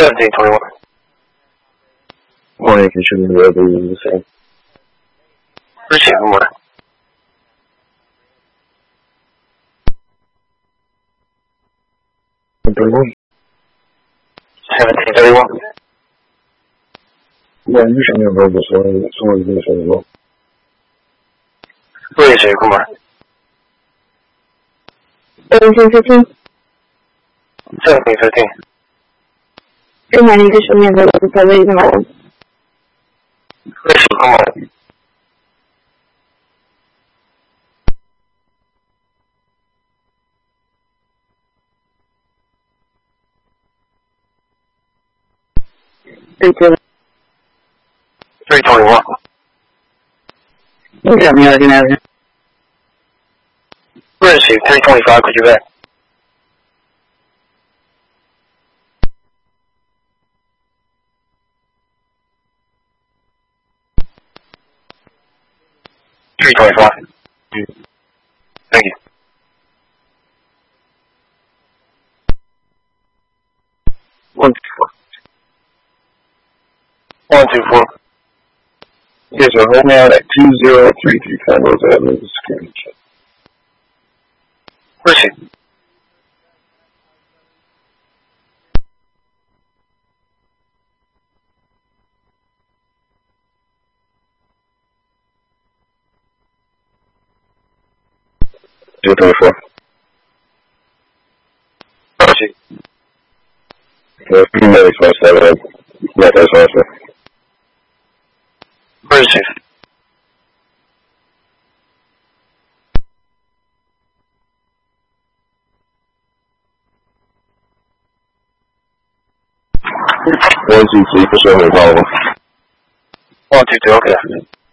1721. Morning, can you show me wherever you say? Receive, good morning. 1731. Yeah, you should have verbal, so someone's going to say as well. Receive, good morning. 1715. 1715. 正常一个书面的在位的吗？ Receive, good morning. 对对。 321. 你怎么样？现在是？ Receive, 325, could you back? $325. Thank you. 124. 124. Yes, sir. Hold me out at 2033 Condos Avenue, security check. Receive. $224. Receive. Yeah, female express 7. Yeah, that's awesome. Receive. One, two, three, for sure, no problem. 122, okay.